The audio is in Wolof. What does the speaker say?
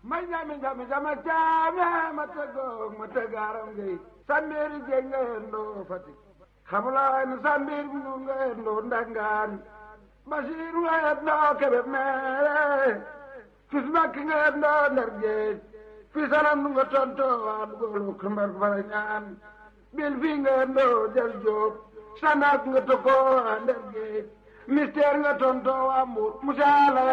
ma ñami ñami sama caame ma tëggoog ma tëggaaram gay sambeeri jeeg nga yendoo Fatick xamulaay na sambeer bi nun nga yendoo Ndangaan Basiiru nga yendoo Kebe meere fis makki nga yendoo Ndar géej fi salam nu nga tontoo waa dugoolu kumbar fara ñaan bil fii nga yendoo Jal Joob sanaak nga tokkoo waa Ndar géej mystère nga tontoo waa Mbuur musaala